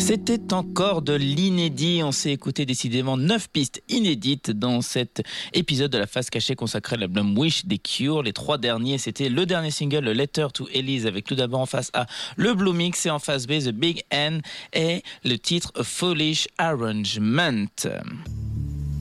C'était encore de l'inédit. On s'est écouté décidément 9 pistes inédites dans cet épisode de la face cachée consacré à l'album Wish des Cure. Les 3 derniers, c'était le dernier single, le Letter to Elise, avec tout d'abord en face A, le Blue Mix, et en face B, The Big N, et le titre A Foolish Arrangement.